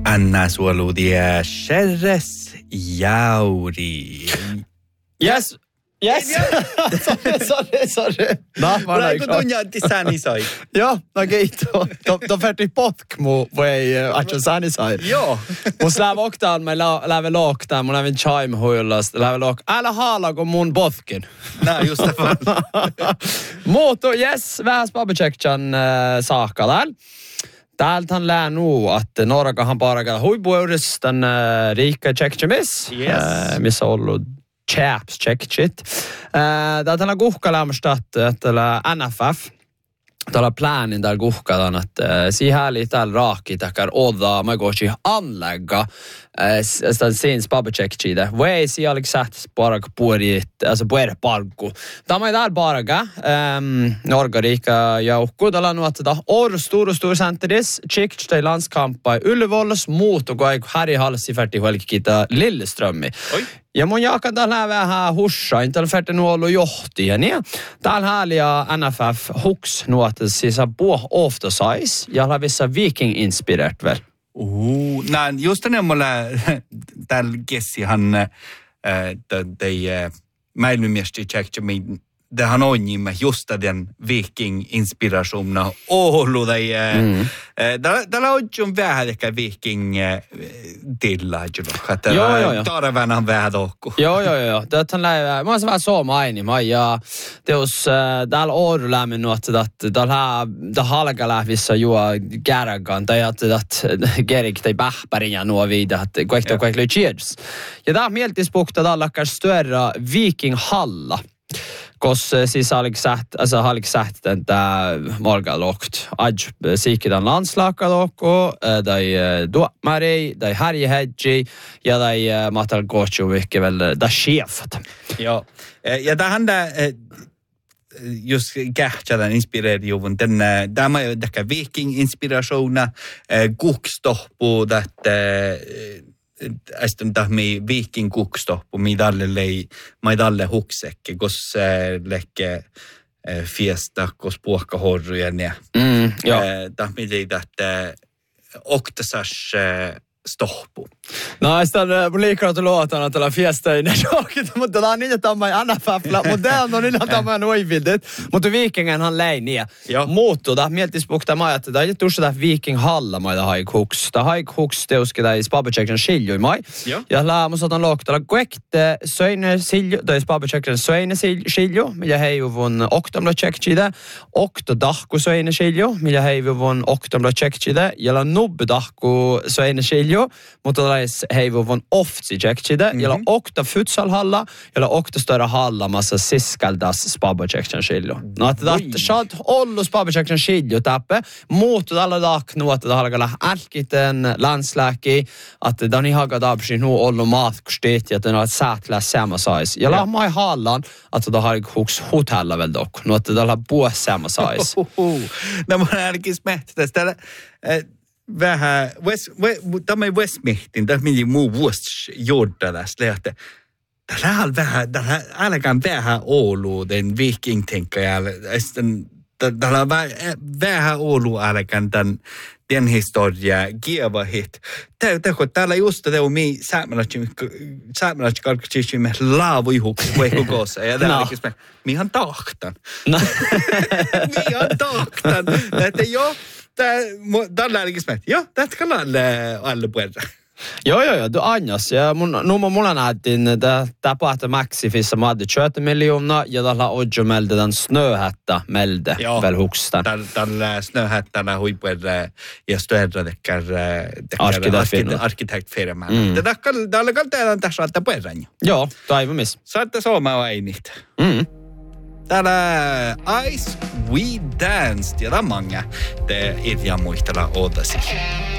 Anna suoluudia Sherres Jauri. Yes. Sorry. Praegu tunjatti sanisai. Joo, okei. Då färdig potk voi att sanisai. Joo. Mun läve oktaan, mä läve loktaan, mun läve chime huilasta, läve lok. Älä haalaako mun potkin. No, just det fan. Mutta yes, vähän Spabecekcan saakka täällä. Täältä lää nu att Norrakahan paraka huipuudessa tän riikka tsekkimis. Yes. Missä on ollut chaps tsekkit. Täältä kuhkalaamasta, että NFF. Täällä planin täällä kuhkataan, että siihen oli täällä raakki takar odda, mä goisi anlägga sen Spabecekki. Voi siellä oli sett bara puorit, alltså puorit palku. Tämä ei täällä paraga, Norga-riika joukku. Täällä on että stor centeris, tsekki tai landskampa Ullevålles mot och gå Harry Halsi färdig huelkita Lilleströmmi. Oi. Ja mun jakan täällä vähän hussain, täällä färdig nuolu johtia, niin täällä hääliä NFF huks nuotta siis puh ofta sais, ja har vissa viking-inspirerat väl. Just det mulla täällä kessihan mäilymiestä tsekki det han onjimme just den viking-inspirationen Oulu täällä on jo vähän ehkä viking-tilla joo. Tarvana on vähän tokku. Joo. Tähän läivää. Mä oon vähän soo mainima ja teos täällä Oulu lämmin nuotta, että täällä halka vissa juo kärgan tai että gerik tai pähpärin ja nuo viida, että kaikki cheers. Ja tää mieltispukta täällä större viking-halla. Koska siis har jag sagt den där morgalokt. Aj sikidan landslagalokt dai duomari, dai Harry Hedgi ja dai Matal Gochu mycket väl där chefat. Ja. Ja det handlar just kähtsäden inspireerijuun tämä ei ole viking-inspirationa kukstoppu that ästön tahmi viikin kukstoppu maidalle huksekke kos lekke fiesta kos puokkahorrujen ja tahmi teitä että oktasas stoppu. No, sitten mun liikaa luotaan tällä fiestainen jokit, mutta tää on niin, että on NFF-la, mutta tää on niin, että on noivildit. Mutta viikingenhan läi niin. Muuttuu, tää miettispukta mä ajattelin, tää ei tuossa tää viiking-halla maita haikhuks. Tää haikhuks teuskin tää Spabecekcan siljui mai. Ja lää mun saatan luoktella kuekte söine silju, tai Spabecekcan söine silju, millä heivuvun oktamla tsekkide, oktodahku söine silju, millä heivuvun oktamla tsekkide, ja lää nubbedahku söine silju, mutta heivuvun oftsi tsekkide, ja lää okta futsalhalla, ja lää okta större halla massa siskaldas Spabecekcan silju. No, että saat ollu Spabecekcan silju tappe, muutut alla daknu, että halkalla älkiten landsläki, että tää on ihan kadabsin nu ollu maatkustit, ja tää on säätlä samma sais. Ja lää mai hallan, että tää har huks hotella väl dock, no että tää on buo samma sais. No mä ainakin smehtä tästä vähän, tämä ei Westmehtin, tämä meni muu vuosi jordalas lähtee. Täällä on ainakaan vähän Oulu, den viking-tänkajalla. Täällä on vähän Oulu ainakaan den historia kieva hit. Täällä just det on mi saamelaiset kalkkitsimme laavuihuksi vaikka ja täällä on mihan tahtan. Mihan tahtan. Että joo, täällä ainakin joo, tätä kan alle puolta. Joo, du anjas. Ja mulla nähtiin, tää pahta Maxifissa maadde 20 miljoonaa, ja täällä Odjo melde den snöhätta melde väl hukstan. Tällä snöhättänä huipuerre ja stöhdra tekkär arkitektfirman. Tällä kalteetaan tässä saattaa puerran jo. Joo, aivan missä. Saatte soomaa ainit. Täällä Ice We Danced, ja tämä manga te irja muistella ootasi.